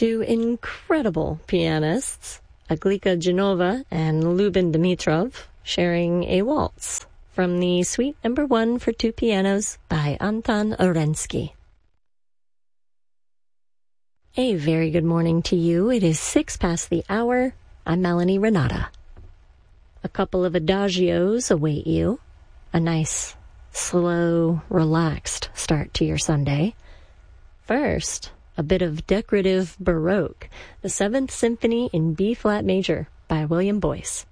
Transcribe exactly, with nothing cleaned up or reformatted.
two incredible pianists, Aglika Genova and Lubin Dimitrov, sharing a waltz from the Suite Number One for Two Pianos by Anton Orensky. A very good morning to you. It is six past the hour. I'm Melanie Renata. A couple of adagios await you. A nice, slow, relaxed start to your Sunday. First, a bit of decorative Baroque, the Seventh Symphony in B-flat major by William Boyce.